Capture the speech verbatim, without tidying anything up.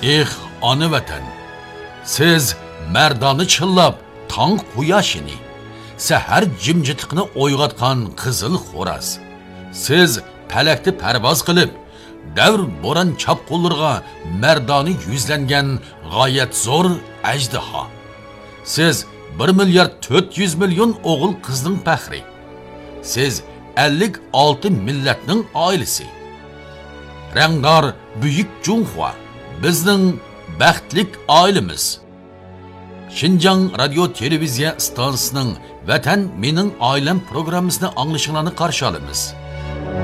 Eh, ana vatan, siz mardoni chillab tong quyoshini, sahar jimjitiqni o'yg'otgan qizil xo'raz. Siz palakni parvoz qilib, davr bo'ron chapqullarga mardoni yuzlangan g'oyat zo'r ajdaho. Siz bir milliard to'rt yuz million o'g'il qizning faxri. Siz ellik olti millatning oilasi. Rangdor buyuk Junxua bizning baxtlik oilamiz. Xinjiang radio televiziya stansiyasining Vatan mening oilam programmasini anglashinglarni qarshi olamiz.